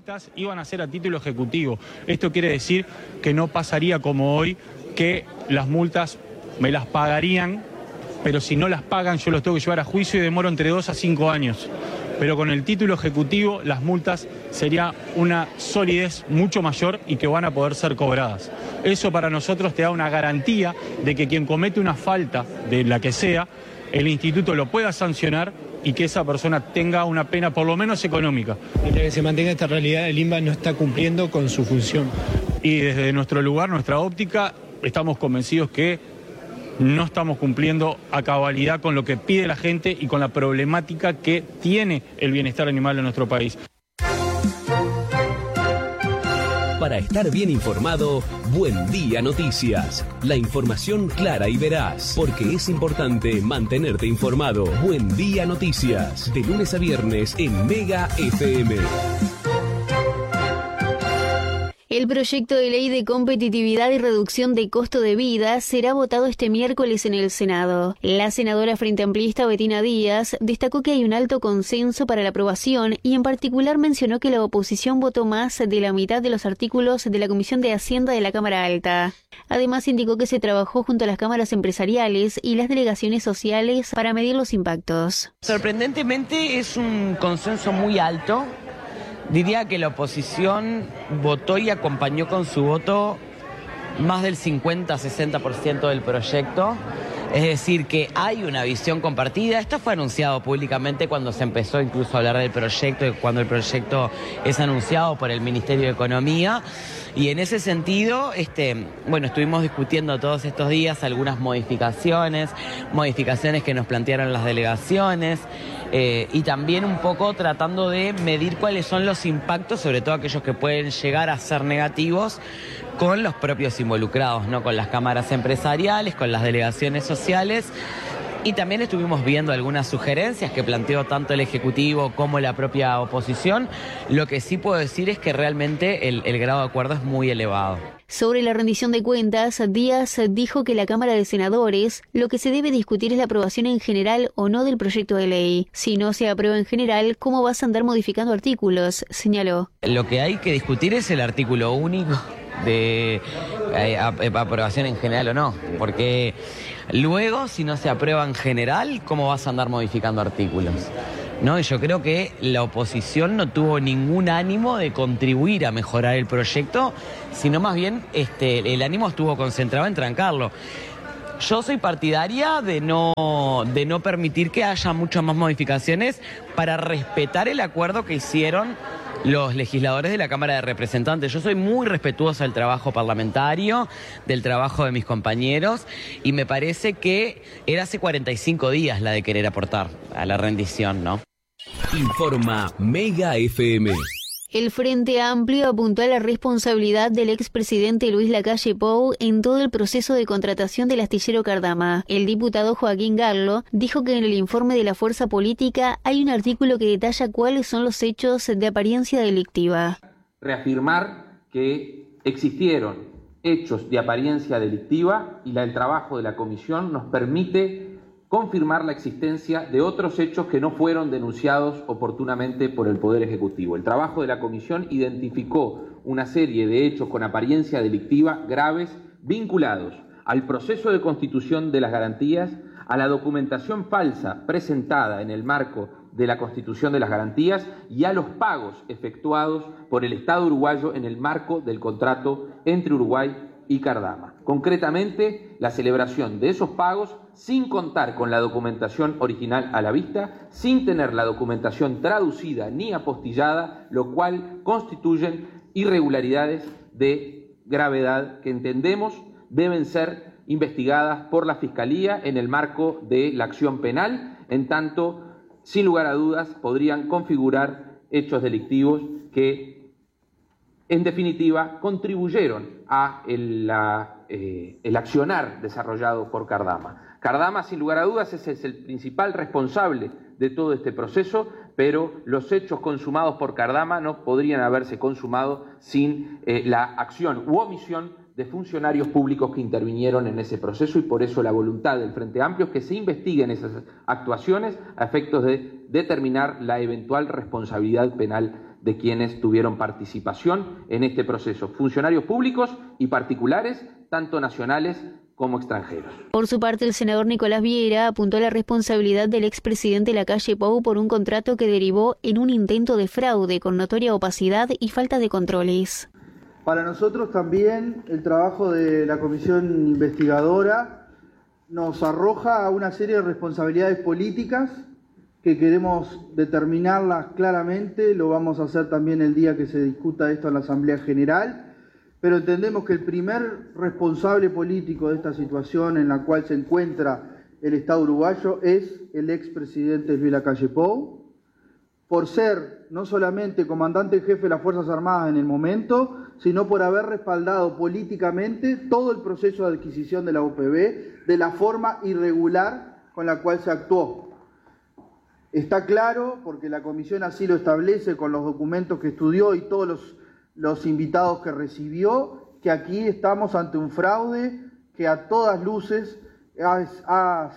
multas iban a ser a título ejecutivo. Esto quiere decir que no pasaría como hoy, que las multas me las pagarían, pero si no las pagan yo los tengo que llevar a juicio y demoro entre 2 a 5 años. Pero con el título ejecutivo las multas sería una solidez mucho mayor y que van a poder ser cobradas. Eso para nosotros te da una garantía de que quien comete una falta, de la que sea, el instituto lo pueda sancionar y que esa persona tenga una pena por lo menos económica. Mientras que se mantenga esta realidad, el INBA no está cumpliendo con su función. Y desde nuestro lugar, nuestra óptica, estamos convencidos que no estamos cumpliendo a cabalidad con lo que pide la gente y con la problemática que tiene el bienestar animal en nuestro país. Para estar bien informado, Buen Día Noticias. La información clara y veraz, porque es importante mantenerte informado. Buen Día Noticias, de lunes a viernes en Mega FM. El proyecto de ley de competitividad y reducción de costo de vida será votado este miércoles en el Senado. La senadora frente amplista Betina Díaz destacó que hay un alto consenso para la aprobación y en particular mencionó que la oposición votó más de la mitad de los artículos de la Comisión de Hacienda de la Cámara Alta. Además indicó que se trabajó junto a las cámaras empresariales y las delegaciones sociales para medir los impactos. Sorprendentemente es un consenso muy alto. Diría que la oposición votó y acompañó con su voto más del 50-60% del proyecto. Es decir, que hay una visión compartida. Esto fue anunciado públicamente cuando se empezó incluso a hablar del proyecto, cuando el proyecto es anunciado por el Ministerio de Economía. Y en ese sentido, estuvimos discutiendo todos estos días algunas modificaciones que nos plantearon las delegaciones, y también un poco tratando de medir cuáles son los impactos, sobre todo aquellos que pueden llegar a ser negativos, con los propios involucrados, ¿no? Con las cámaras empresariales, con las delegaciones sociales. Y también estuvimos viendo algunas sugerencias que planteó tanto el Ejecutivo como la propia oposición. Lo que sí puedo decir es que realmente el grado de acuerdo es muy elevado. Sobre la rendición de cuentas, Díaz dijo que la Cámara de Senadores lo que se debe discutir es la aprobación en general o no del proyecto de ley. Si no se aprueba en general, ¿cómo vas a andar modificando artículos?, señaló. Lo que hay que discutir es el artículo único de aprobación en general o no, porque luego, si no se aprueba en general, ¿cómo vas a andar modificando artículos? ¿No? Y yo creo que la oposición no tuvo ningún ánimo de contribuir a mejorar el proyecto, sino más bien el ánimo estuvo concentrado en trancarlo. Yo soy partidaria de no permitir que haya muchas más modificaciones para respetar el acuerdo que hicieron los legisladores de la Cámara de Representantes. Yo soy muy respetuosa del trabajo parlamentario, del trabajo de mis compañeros, y me parece que era hace 45 días la de querer aportar a la rendición, ¿no? Informa Mega FM. El Frente Amplio apuntó a la responsabilidad del expresidente Luis Lacalle Pou en todo el proceso de contratación del astillero Cardama. El diputado Joaquín Garlo dijo que en el informe de la fuerza política hay un artículo que detalla cuáles son los hechos de apariencia delictiva. Reafirmar que existieron hechos de apariencia delictiva y el trabajo de la comisión nos permite confirmar la existencia de otros hechos que no fueron denunciados oportunamente por el Poder Ejecutivo. El trabajo de la comisión identificó una serie de hechos con apariencia delictiva graves vinculados al proceso de constitución de las garantías, a la documentación falsa presentada en el marco de la constitución de las garantías y a los pagos efectuados por el Estado uruguayo en el marco del contrato entre Uruguay y Cardama. Concretamente, la celebración de esos pagos sin contar con la documentación original a la vista, sin tener la documentación traducida ni apostillada, lo cual constituyen irregularidades de gravedad que entendemos deben ser investigadas por la Fiscalía en el marco de la acción penal, en tanto, sin lugar a dudas, podrían configurar hechos delictivos que en definitiva, contribuyeron a el accionar desarrollado por Cardama. Cardama, sin lugar a dudas, es el principal responsable de todo este proceso, pero los hechos consumados por Cardama no podrían haberse consumado sin la acción u omisión de funcionarios públicos que intervinieron en ese proceso, y por eso la voluntad del Frente Amplio es que se investiguen esas actuaciones a efectos de determinar la eventual responsabilidad penal de quienes tuvieron participación en este proceso, funcionarios públicos y particulares, tanto nacionales como extranjeros. Por su parte, el senador Nicolás Viera apuntó a la responsabilidad del expresidente Lacalle Pou por un contrato que derivó en un intento de fraude con notoria opacidad y falta de controles. Para nosotros también el trabajo de la comisión investigadora nos arroja a una serie de responsabilidades políticas que queremos determinarlas claramente. Lo vamos a hacer también el día que se discuta esto en la Asamblea General. Pero entendemos que el primer responsable político de esta situación en la cual se encuentra el Estado uruguayo es el expresidente Luis Lacalle Pou, por ser no solamente comandante jefe de las Fuerzas Armadas en el momento, sino por haber respaldado políticamente todo el proceso de adquisición de la OPB de la forma irregular con la cual se actuó. Está claro, porque la comisión así lo establece con los documentos que estudió y todos los invitados que recibió, que aquí estamos ante un fraude que a todas luces ha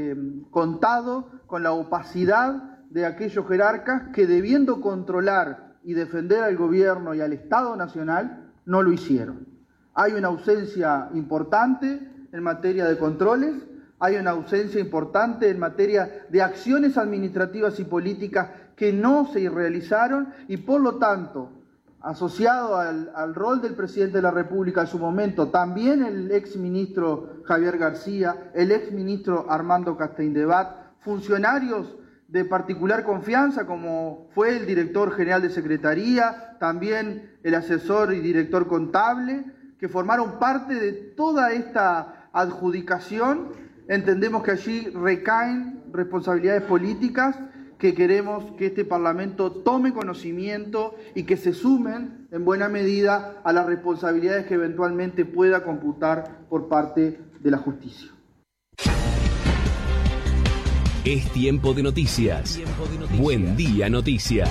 contado con la opacidad de aquellos jerarcas que, debiendo controlar y defender al gobierno y al Estado Nacional, no lo hicieron. Hay una ausencia importante en materia de controles, hay una ausencia importante en materia de acciones administrativas y políticas que no se realizaron y, por lo tanto, asociado al rol del presidente de la República en su momento, también el exministro Javier García, el exministro Armando Castaindebat, funcionarios de particular confianza como fue el director general de Secretaría, también el asesor y director contable, que formaron parte de toda esta adjudicación. Entendemos que allí recaen responsabilidades políticas que queremos que este Parlamento tome conocimiento y que se sumen en buena medida a las responsabilidades que eventualmente pueda computar por parte de la justicia. Es tiempo de noticias. Buen Día Noticias.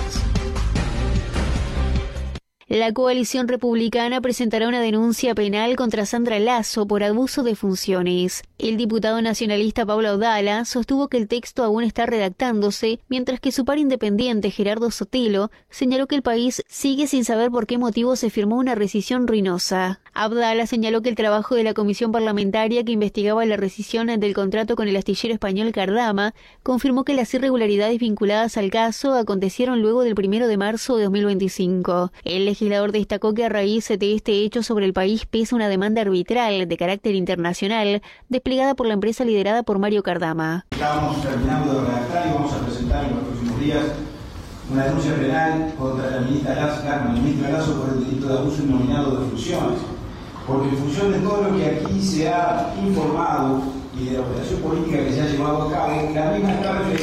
La coalición republicana presentará una denuncia penal contra Sandra Lasso por abuso de funciones. El diputado nacionalista Pablo Audala sostuvo que el texto aún está redactándose, mientras que su par independiente Gerardo Sotelo señaló que el país sigue sin saber por qué motivo se firmó una rescisión ruinosa. Audala señaló que el trabajo de la comisión parlamentaria que investigaba la rescisión del contrato con el astillero español Cardama confirmó que las irregularidades vinculadas al caso acontecieron luego del 1 de marzo de 2025. El legislador destacó que a raíz de este hecho sobre el país pesa una demanda arbitral de carácter internacional desplegada por la empresa liderada por Mario Cardama. Estamos terminando de redactar y vamos a presentar en los próximos días una denuncia penal contra la ministra Lasso por el delito de abuso innominado de funciones, porque en función de todo lo que aquí se ha informado y de la operación política que se ha llevado a cabo, la misma está